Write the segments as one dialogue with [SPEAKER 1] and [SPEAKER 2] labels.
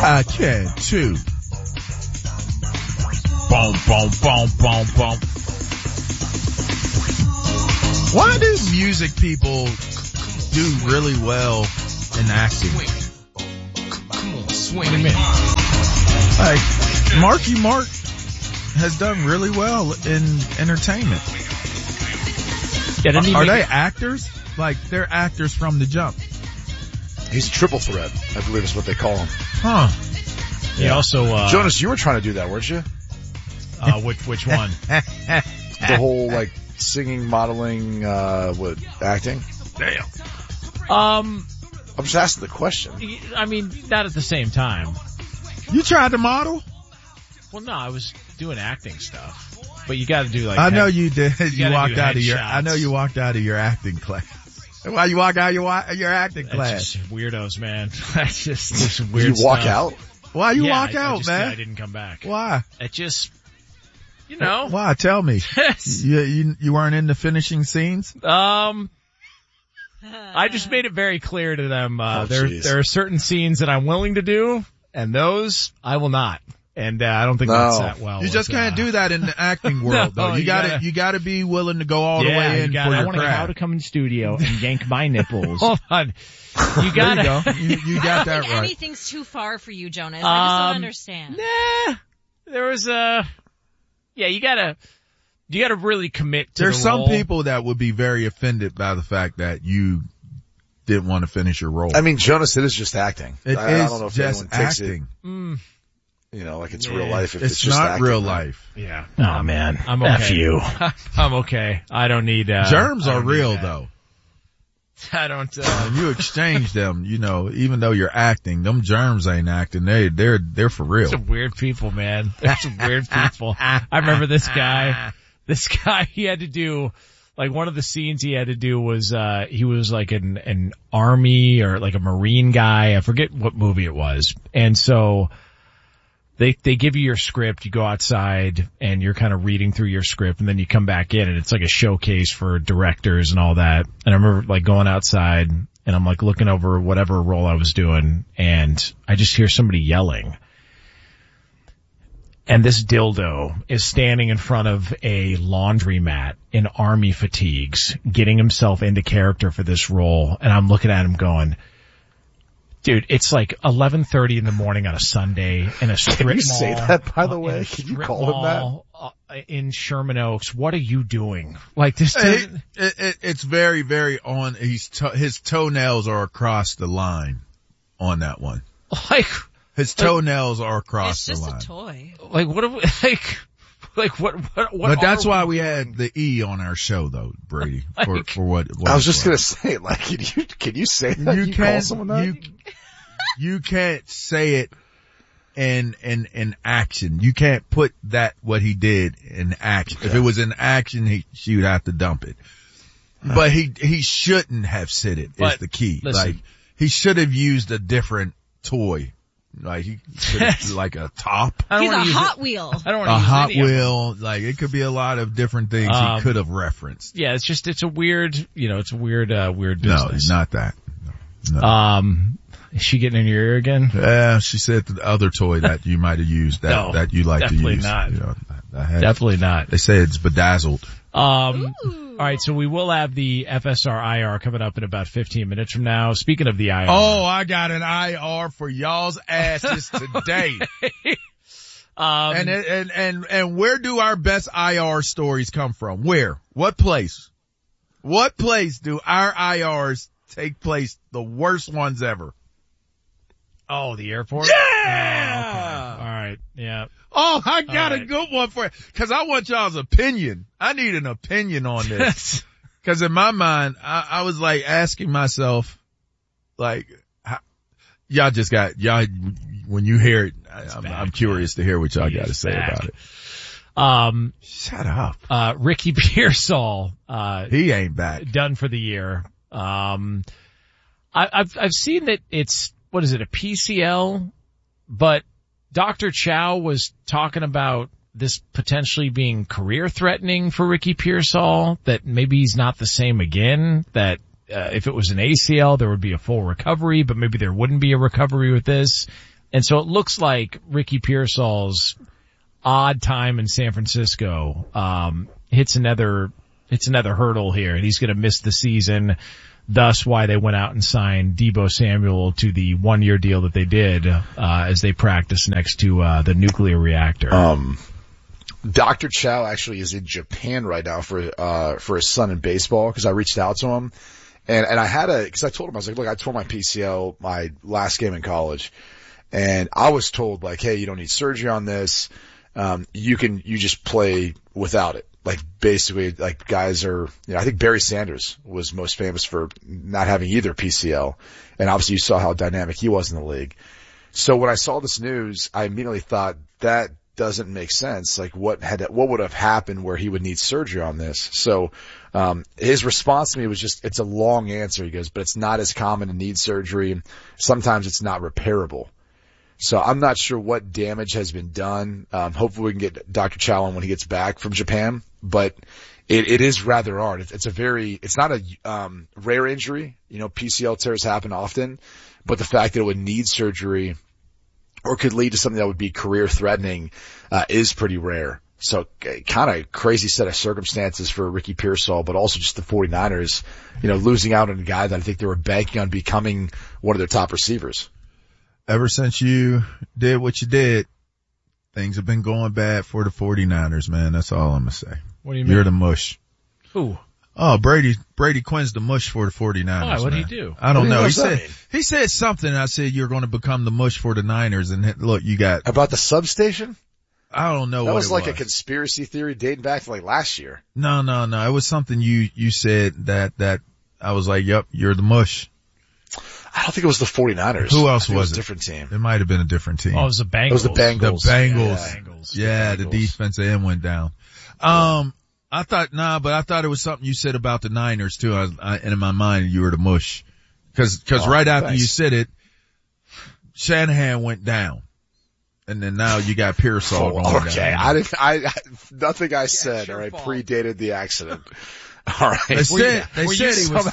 [SPEAKER 1] I can too. Boom, boom, boom, boom, boom. Why do music people do really well in acting?
[SPEAKER 2] Come on, swing.
[SPEAKER 1] What do you mean? Like, Marky Mark has done really well in entertainment.
[SPEAKER 3] Yeah,
[SPEAKER 1] Are they actors? Like, they're actors from the jump.
[SPEAKER 4] He's a triple threat, I believe is what they call him.
[SPEAKER 1] Huh.
[SPEAKER 3] He also,
[SPEAKER 4] Jonas, you were trying to do that, weren't you?
[SPEAKER 3] which one?
[SPEAKER 4] The whole, like, singing, modeling, acting?
[SPEAKER 1] Damn.
[SPEAKER 4] I'm just asking the question.
[SPEAKER 3] I mean, not at the same time.
[SPEAKER 1] You tried to model?
[SPEAKER 3] Well, no, I was doing acting stuff. But you gotta do like...
[SPEAKER 1] I know you did. You walked out of
[SPEAKER 3] I
[SPEAKER 1] know you walked out of your acting class. Why you walk out of your acting class?
[SPEAKER 3] That's just weirdos, man. That's just weird
[SPEAKER 4] Did you walk
[SPEAKER 3] stuff.
[SPEAKER 4] out?
[SPEAKER 1] Why you walk out, man?
[SPEAKER 3] I didn't come back.
[SPEAKER 1] Why?
[SPEAKER 3] It just, you know.
[SPEAKER 1] Why? Tell me. You weren't in the finishing scenes?
[SPEAKER 3] I just made it very clear to them, there are certain scenes that I'm willing to do, and those I will not. And, I don't think that's that well.
[SPEAKER 1] You just can't do that in the acting world, though. You gotta be willing to go all the way in for your
[SPEAKER 3] I want
[SPEAKER 1] craft.
[SPEAKER 3] how to come in the studio and yank my nipples. Hold on. You gotta.
[SPEAKER 1] There you go. You got
[SPEAKER 5] I
[SPEAKER 1] that
[SPEAKER 5] don't think
[SPEAKER 1] right.
[SPEAKER 5] anything's too far for you, Jonas. I just don't understand.
[SPEAKER 3] Nah. There was you gotta really commit to
[SPEAKER 1] There's
[SPEAKER 3] the role.
[SPEAKER 1] some people that would be very offended by the fact that you didn't want to finish your role.
[SPEAKER 4] I mean, Jonas, it is just acting.
[SPEAKER 1] I
[SPEAKER 4] don't know if
[SPEAKER 1] just
[SPEAKER 4] anyone takes
[SPEAKER 1] acting.
[SPEAKER 4] it, like it's real life. If
[SPEAKER 1] It's
[SPEAKER 4] just
[SPEAKER 1] not
[SPEAKER 4] acting,
[SPEAKER 1] real
[SPEAKER 4] right?
[SPEAKER 1] life.
[SPEAKER 3] Yeah.
[SPEAKER 6] Oh man.
[SPEAKER 3] I'm okay.
[SPEAKER 6] F you.
[SPEAKER 3] I'm okay. I don't need,
[SPEAKER 1] Germs
[SPEAKER 3] I
[SPEAKER 1] are
[SPEAKER 3] don't need
[SPEAKER 1] real,
[SPEAKER 3] that.
[SPEAKER 1] though.
[SPEAKER 3] I don't,
[SPEAKER 1] You exchange them, even though you're acting, them germs ain't acting. They're for real.
[SPEAKER 3] some weird people, man. There's some weird people. I remember this guy, he had to do, like one of the scenes he had to do was, he was like an army or like a Marine guy. I forget what movie it was. And so they give you your script, you go outside and you're kind of reading through your script and then you come back in and it's like a showcase for directors and all that. And I remember like going outside and I'm like looking over whatever role I was doing and I just hear somebody yelling. And this dildo is standing in front of a laundromat in army fatigues, getting himself into character for this role. And I'm looking at him going, dude, it's like 11:30 in the morning on a Sunday in a strip mall.
[SPEAKER 4] Can you say that, by the way? Can you call him
[SPEAKER 3] that? In Sherman Oaks. What are you doing? Like this?
[SPEAKER 1] It's very, very on. His toenails are across the line on that one.
[SPEAKER 3] Like
[SPEAKER 1] his toenails are across the line.
[SPEAKER 5] It's just a toy.
[SPEAKER 3] Like what? Are we, like what?
[SPEAKER 1] But that's why we had the E on our show, though, Brady. For what
[SPEAKER 4] I was just gonna say, like, can you say that? You call someone that?
[SPEAKER 1] You can't say it in action. You can't put what he did in action. Yeah. If it was in action, she would have to dump it. But he shouldn't have said it. Is the key.
[SPEAKER 3] Listen.
[SPEAKER 1] Like he should have used a different toy. Like he could have, like a top.
[SPEAKER 5] He's a Hot Wheel.
[SPEAKER 3] I don't want to
[SPEAKER 1] a
[SPEAKER 3] use
[SPEAKER 1] Hot
[SPEAKER 3] any of them.
[SPEAKER 1] Wheel. Like it could be a lot of different things he could have referenced.
[SPEAKER 3] Yeah, it's a weird, it's a weird business.
[SPEAKER 1] No, it's not that.
[SPEAKER 3] No. Is she getting in your ear again?
[SPEAKER 1] Yeah, she said the other toy that you might have used that you like to use.
[SPEAKER 3] Definitely not. Definitely not.
[SPEAKER 1] They say it's bedazzled.
[SPEAKER 3] All right, so we will have the FSR IR coming up in about 15 minutes from now. Speaking of the IR.
[SPEAKER 1] Oh, I got an IR for y'all's asses today. And where do our best IR stories come from? Where? What place? What place do our IRs take place? The worst ones ever.
[SPEAKER 3] Oh, the airport?
[SPEAKER 1] Yeah!
[SPEAKER 3] Oh, okay. All right. Yeah.
[SPEAKER 1] Oh, I got a good one for you. Cause I want y'all's opinion. I need an opinion on this. Cause in my mind, I was like asking myself, like, y'all when you hear it, I'm curious to hear what y'all got to say about it. Shut up.
[SPEAKER 3] Ricky Pearsall,
[SPEAKER 1] he ain't back.
[SPEAKER 3] Done for the year. I've seen that it's, what is it, a PCL? But Dr. Chow was talking about this potentially being career threatening for Ricky Pearsall, that maybe he's not the same again, that if it was an ACL, there would be a full recovery, but maybe there wouldn't be a recovery with this. And so it looks like Ricky Pearsall's odd time in San Francisco, hits another hurdle here, and he's going to miss the season. Thus why they went out and signed Deebo Samuel to the 1-year deal that they did, as they practice next to, the nuclear reactor.
[SPEAKER 4] Dr. Chow actually is in Japan right now for his son in baseball, cause I reached out to him and I cause I told him, I was like, look, I tore my PCL my last game in college, and I was told like, hey, you don't need surgery on this. You just play without it. Like basically, like guys are, I think Barry Sanders was most famous for not having either PCL. And obviously you saw how dynamic he was in the league. So when I saw this news, I immediately thought that doesn't make sense. Like what would have happened where he would need surgery on this? So, his response to me was just, it's a long answer. He goes, but it's not as common to need surgery. Sometimes it's not repairable. So I'm not sure what damage has been done. Hopefully we can get Dr. Chow on when he gets back from Japan, but it is rather hard. It's not a, rare injury. PCL tears happen often, but the fact that it would need surgery or could lead to something that would be career threatening, is pretty rare. So kind of crazy set of circumstances for Ricky Pearsall, but also just the 49ers, losing out on a guy that I think they were banking on becoming one of their top receivers.
[SPEAKER 1] Ever since you did what you did, things have been going bad for the 49ers, man. That's all I'm going to say.
[SPEAKER 3] What do you mean?
[SPEAKER 1] You're the mush.
[SPEAKER 3] Who?
[SPEAKER 1] Oh, Brady Quinn's the mush for the 49ers.
[SPEAKER 3] Why? What did he do?
[SPEAKER 1] I don't know. He said something, and I said you're going to become the mush for the Niners, and look, you got.
[SPEAKER 4] About the substation?
[SPEAKER 1] I don't know
[SPEAKER 4] that
[SPEAKER 1] what
[SPEAKER 4] was
[SPEAKER 1] it
[SPEAKER 4] like
[SPEAKER 1] was.
[SPEAKER 4] A conspiracy theory dating back to like last year.
[SPEAKER 1] No. It was something you said that I was like, yep, you're the mush.
[SPEAKER 4] I don't think it was the 49ers.
[SPEAKER 1] Who else was it?
[SPEAKER 4] It was a different team.
[SPEAKER 1] It might have been a different team.
[SPEAKER 3] Oh, it was the Bengals.
[SPEAKER 4] It was the Bengals.
[SPEAKER 1] The
[SPEAKER 3] Bengals.
[SPEAKER 1] Yeah, the defensive end went down. I thought it was something you said about the Niners too. And in my mind, you were the mush. Cause right after you said it, Shanahan went down. And then now you got Pearsall going down.
[SPEAKER 4] Okay. Nothing I said, all right, predated the accident. All right.
[SPEAKER 1] They said he was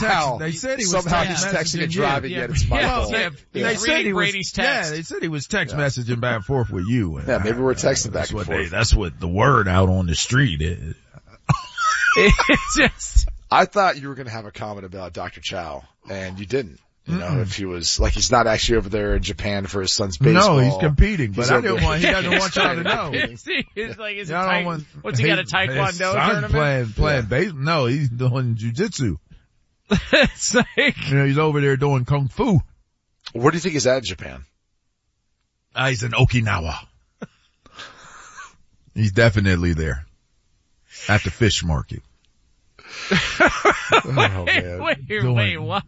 [SPEAKER 4] texting and driving, yet it's my fault.
[SPEAKER 1] They said he was, they said he was text messaging back and forth with you.
[SPEAKER 4] Yeah, maybe we're texting back and forth.
[SPEAKER 1] That's what the word out on the street is.
[SPEAKER 4] I thought you were going to have a comment about Dr. Chow, and you didn't. If he was, like, he's not actually over there in Japan for his son's baseball.
[SPEAKER 1] No, he's competing, but he doesn't want y'all to know.
[SPEAKER 3] He's like, what's he got, a Taekwondo tournament?
[SPEAKER 1] Playing baseball? No, he's doing jujitsu.
[SPEAKER 3] It's like,
[SPEAKER 1] he's over there doing kung fu.
[SPEAKER 4] Where do you think he's at in Japan?
[SPEAKER 1] He's in Okinawa. He's definitely there. At the fish market.
[SPEAKER 3] Wait, what?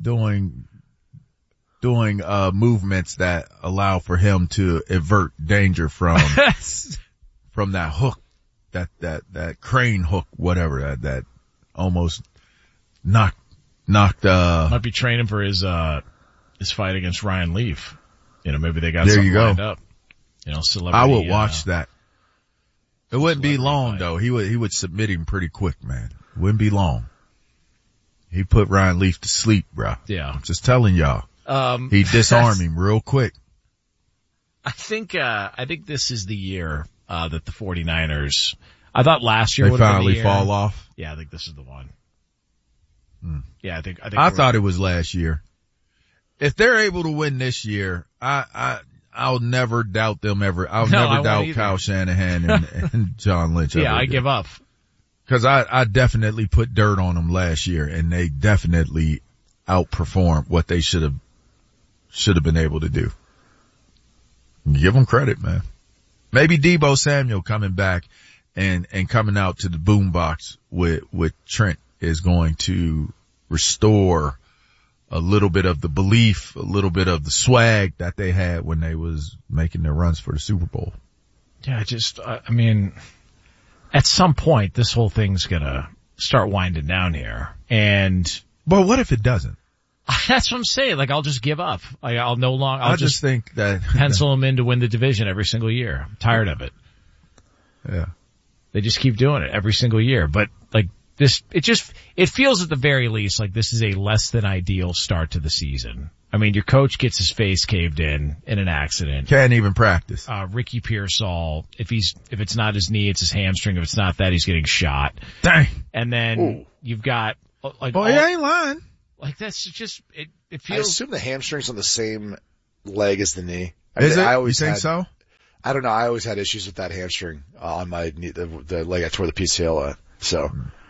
[SPEAKER 1] Doing movements that allow for him to avert danger from that hook, that crane hook, whatever, that almost knocked
[SPEAKER 3] might be training for his fight against Ryan Leaf. Maybe they got something lined up. Celebrity.
[SPEAKER 1] I would watch that. It wouldn't be long though. He would submit him pretty quick, man. It wouldn't be long. He put Ryan Leaf to sleep, bro.
[SPEAKER 3] Yeah.
[SPEAKER 1] I'm just telling y'all. He disarmed him real quick.
[SPEAKER 3] I think this is the year, that the 49ers, I thought last year would have been the year.
[SPEAKER 1] They finally fall off.
[SPEAKER 3] Yeah, I think this is the one. Yeah,
[SPEAKER 1] I thought it was last year. If they're able to win this year, I'll never doubt them ever. I'll never doubt Kyle Shanahan and John Lynch.
[SPEAKER 3] Yeah, I give up.
[SPEAKER 1] Cause I definitely put dirt on them last year, and they definitely outperformed what they should have been able to do. Give them credit, man. Maybe Deebo Samuel coming back and coming out to the boombox with Trent is going to restore a little bit of the belief, a little bit of the swag that they had when they was making their runs for the Super Bowl.
[SPEAKER 3] Yeah, at some point this whole thing's gonna start winding down here.
[SPEAKER 1] But what if it doesn't?
[SPEAKER 3] That's what I'm saying. Like, I'll just give up. I'll
[SPEAKER 1] just think that
[SPEAKER 3] pencil them in to win the division every single year. I'm tired of it.
[SPEAKER 1] Yeah.
[SPEAKER 3] They just keep doing it every single year. But like this, it feels at the very least like this is a less than ideal start to the season. I mean, your coach gets his face caved in an accident.
[SPEAKER 1] Can't even practice.
[SPEAKER 3] Ricky Pearsall, if it's not his knee, it's his hamstring. If it's not that, he's getting shot.
[SPEAKER 1] Dang.
[SPEAKER 3] And then you've got like,
[SPEAKER 1] boy, you ain't lying.
[SPEAKER 3] Like that's just, it feels.
[SPEAKER 4] I assume the hamstring's on the same leg as the knee.
[SPEAKER 1] Is it?
[SPEAKER 4] I always
[SPEAKER 1] you think so?
[SPEAKER 4] I don't know. I always had issues with that hamstring on my knee, the leg I tore the PCL at. So,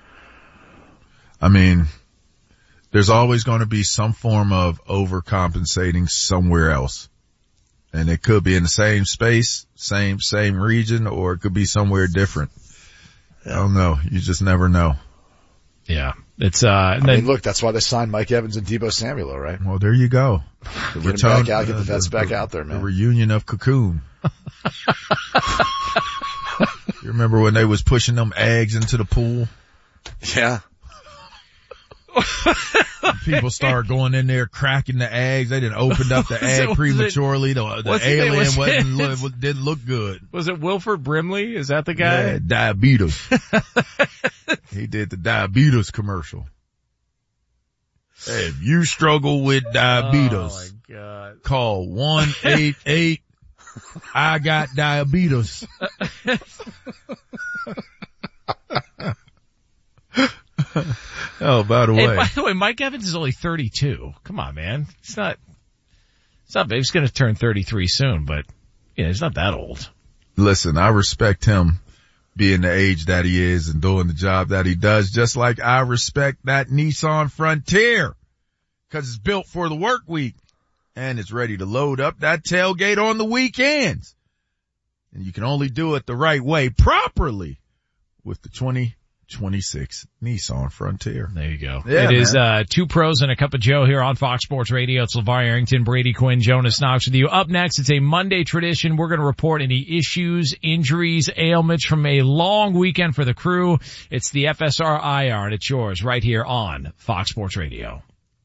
[SPEAKER 1] I mean, there's always going to be some form of overcompensating somewhere else. And it could be in the same space, same region, or it could be somewhere different. I don't know. You just never know.
[SPEAKER 3] Yeah. It's,
[SPEAKER 4] I mean, look, that's why they signed Mike Evans and Deebo Samuel, right?
[SPEAKER 1] Well, there you go.
[SPEAKER 4] Get him back out, get the vets back out there, man.
[SPEAKER 1] The reunion of Cocoon. You remember when they was pushing them eggs into the pool?
[SPEAKER 4] Yeah.
[SPEAKER 1] People started going in there cracking the eggs. They didn't open up the egg prematurely. The alien didn't look good.
[SPEAKER 3] Was it Wilford Brimley? Is that the guy?
[SPEAKER 1] Yeah, diabetes. He did the diabetes commercial. Hey, if you struggle with diabetes,
[SPEAKER 3] oh my God,
[SPEAKER 1] call 1-888 I got diabetes. Oh, by the way,
[SPEAKER 3] Mike Evans is only 32. Come on, man. He's not big. He's going to turn 33 soon, but he's not that old.
[SPEAKER 1] Listen, I respect him being the age that he is and doing the job that he does, just like I respect that Nissan Frontier, because it's built for the work week and it's ready to load up that tailgate on the weekends. And you can only do it the right way, properly, with the 2026 Nissan Frontier.
[SPEAKER 3] There you go.
[SPEAKER 1] Yeah,
[SPEAKER 3] it is Two Pros and a Cup of Joe here on Fox Sports Radio. It's LeVar Arrington, Brady Quinn, Jonas Knox with you. Up next, it's a Monday tradition. We're going to report any issues, injuries, ailments from a long weekend for the crew. It's the FSR IR, and it's yours right here on Fox Sports Radio.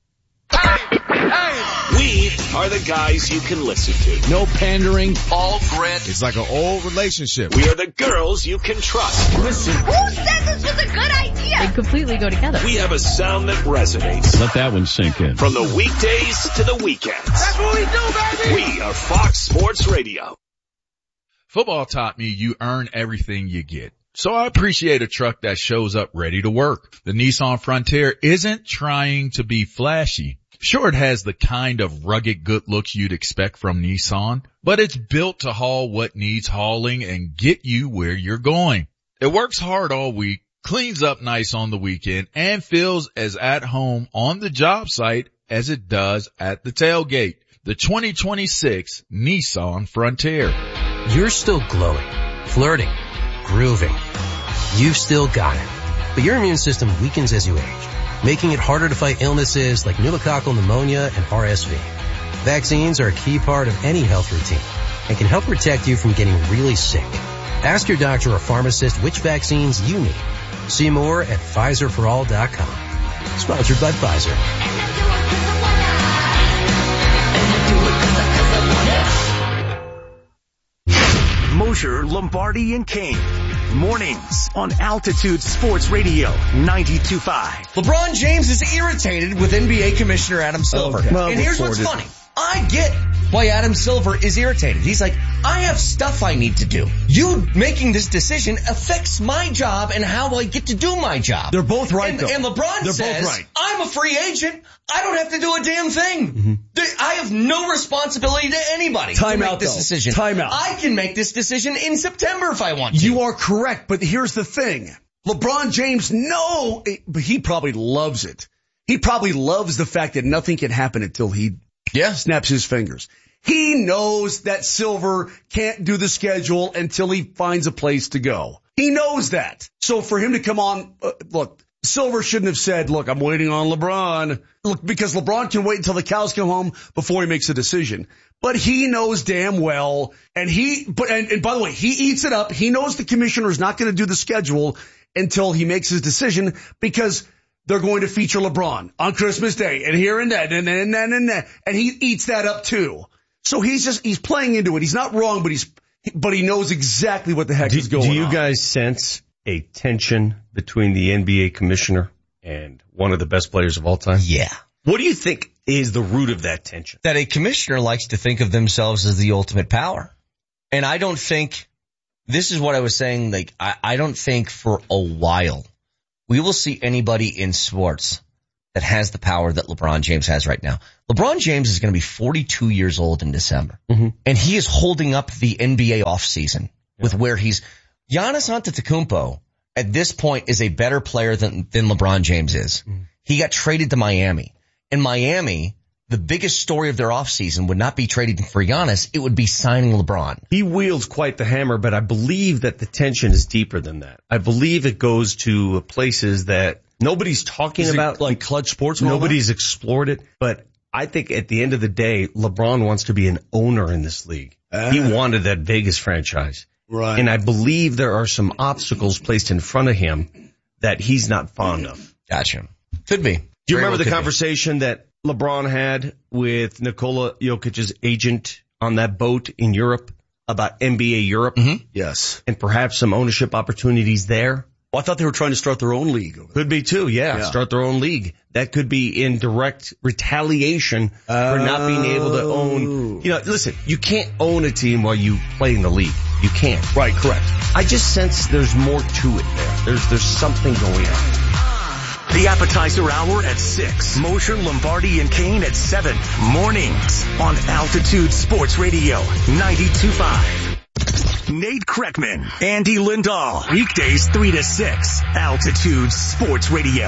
[SPEAKER 6] We are the guys you can listen to.
[SPEAKER 2] No pandering.
[SPEAKER 6] All grit.
[SPEAKER 2] It's like an old relationship.
[SPEAKER 6] We are the girls you can trust.
[SPEAKER 2] Listen.
[SPEAKER 7] Who said this was a good idea? They completely go together.
[SPEAKER 6] We have a sound that resonates.
[SPEAKER 2] Let that one sink in.
[SPEAKER 6] From the weekdays to the weekends.
[SPEAKER 2] That's what we do, baby.
[SPEAKER 6] We are Fox Sports Radio.
[SPEAKER 8] Football taught me you earn everything you get. So I appreciate a truck that shows up ready to work. The Nissan Frontier isn't trying to be flashy. Sure, it has the kind of rugged good looks you'd expect from Nissan, but it's built to haul what needs hauling and get you where you're going. It works hard all week, cleans up nice on the weekend, and feels as at home on the job site as it does at the tailgate. The 2026 Nissan Frontier.
[SPEAKER 9] You're still glowing, flirting, grooving. You've still got it. But your immune system weakens as you age, making it harder to fight illnesses like pneumococcal pneumonia and RSV. Vaccines are a key part of any health routine and can help protect you from getting really sick. Ask your doctor or pharmacist which vaccines you need. See more at PfizerForAll.com. Sponsored by Pfizer.
[SPEAKER 6] Mosher, Lombardi, and Kane. Mornings on Altitude Sports Radio 92.5.
[SPEAKER 10] LeBron James is irritated with NBA Commissioner Adam Silver. Okay. Well, and here's what's funny. I get why Adam Silver is irritated. He's like, I have stuff I need to do. You making this decision affects my job and how I get to do my job.
[SPEAKER 11] They're both right,
[SPEAKER 10] and,
[SPEAKER 11] though.
[SPEAKER 10] And LeBron
[SPEAKER 11] They're
[SPEAKER 10] says,
[SPEAKER 11] both right.
[SPEAKER 10] I'm a free agent. I don't have to do a damn thing. Mm-hmm. I have no responsibility to anybody to make this decision.
[SPEAKER 11] Time out.
[SPEAKER 10] I can make this decision in September if I want to.
[SPEAKER 11] You are correct, but here's the thing. LeBron James, but he probably loves it. He probably loves the fact that nothing can happen until he snaps his fingers. He knows that Silver can't do the schedule until he finds a place to go. He knows that. So for him to come on, look, Silver shouldn't have said, look, I'm waiting on LeBron. Look, because LeBron can wait until the cows come home before he makes a decision. But he knows damn well, and by the way, he eats it up. He knows the commissioner is not going to do the schedule until he makes his decision because they're going to feature LeBron on Christmas Day and here and that and that, and he eats that up too. So he's playing into it. He's not wrong, but he knows exactly what the heck is going on.
[SPEAKER 12] Do you guys sense a tension between the NBA commissioner and one of the best players of all time?
[SPEAKER 10] Yeah.
[SPEAKER 12] What do you think is the root of that tension.
[SPEAKER 10] That a commissioner likes to think of themselves as the ultimate power. And I don't think, this is what I was saying, like, I don't think for a while we will see anybody in sports that has the power that LeBron James has right now. LeBron James is going to be 42 years old in December. Mm-hmm. And he is holding up the NBA offseason with where he's, Giannis Antetokounmpo at this point is a better player than LeBron James is. Mm-hmm. He got traded to Miami. In Miami, the biggest story of their offseason would not be trading for Giannis. It would be signing LeBron.
[SPEAKER 12] He wields quite the hammer, but I believe that the tension is deeper than that. I believe it goes to places that nobody's talking about.
[SPEAKER 11] Like Clutch Sports?
[SPEAKER 12] Nobody's explored it. But I think at the end of the day, LeBron wants to be an owner in this league. He wanted that Vegas franchise.
[SPEAKER 11] Right.
[SPEAKER 12] And I believe there are some obstacles placed in front of him that he's not fond of.
[SPEAKER 10] Gotcha. Could be.
[SPEAKER 12] Do you remember the conversation that LeBron had with Nikola Jokic's agent on that boat in Europe about NBA Europe?
[SPEAKER 11] Mm-hmm. Yes.
[SPEAKER 12] And perhaps some ownership opportunities there?
[SPEAKER 11] Well, I thought they were trying to start their own league.
[SPEAKER 12] Could be too, yeah. Start their own league. That could be in direct retaliation for not being able to own. You know, listen, you can't own a team while you play in the league. You can't.
[SPEAKER 11] Right, correct.
[SPEAKER 12] I just sense there's more to it there. There's something going on.
[SPEAKER 6] The appetizer hour at 6. Mosher, Lombardi, and Kane at 7. Mornings on Altitude Sports Radio 92.5. Nate Kreckman, Andy Lindahl. Weekdays 3 to 6. Altitude Sports Radio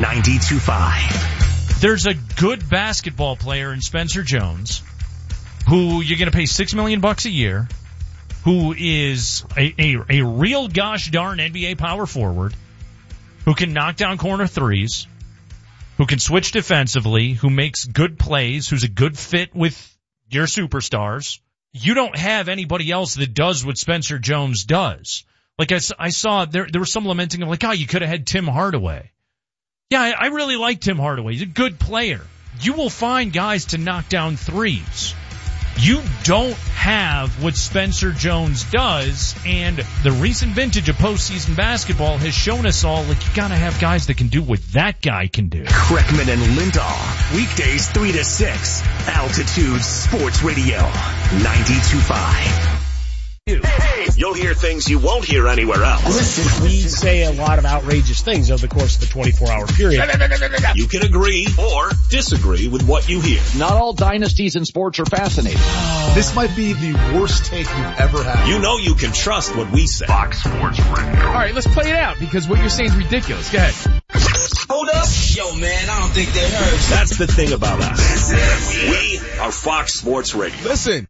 [SPEAKER 6] 92.5.
[SPEAKER 3] There's a good basketball player in Spencer Jones who you're going to pay $6 million a year, who is a real gosh darn NBA power forward, who can knock down corner threes, who can switch defensively, who makes good plays, who's a good fit with your superstars. You don't have anybody else that does what Spencer Jones does. Like I saw there was some lamenting of like, oh, you could have had Tim Hardaway. Yeah, I really like Tim Hardaway. He's a good player. You will find guys to knock down threes. You don't have what Spencer Jones does, and the recent vintage of postseason basketball has shown us all, like, you gotta have guys that can do what that guy can do.
[SPEAKER 6] Kreckman and Lindahl, weekdays 3 to 6, Altitude Sports Radio 92.5. Hey, you'll hear things you won't hear anywhere else.
[SPEAKER 13] We say a lot of outrageous things over the course of the 24-hour period.
[SPEAKER 6] You can agree or disagree with what you hear.
[SPEAKER 14] Not all dynasties in sports are fascinating.
[SPEAKER 4] This might be the worst take you've ever had.
[SPEAKER 6] You know you can trust what we say. Fox Sports Radio.
[SPEAKER 15] All right, let's play it out because what you're saying is ridiculous. Go ahead.
[SPEAKER 16] Hold up. Yo, man, I don't think that hurts.
[SPEAKER 6] That's the thing about us. We are Fox Sports Radio.
[SPEAKER 1] Listen.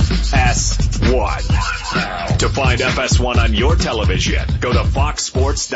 [SPEAKER 6] FS1. To find FS1 on your television, go to foxsports.com.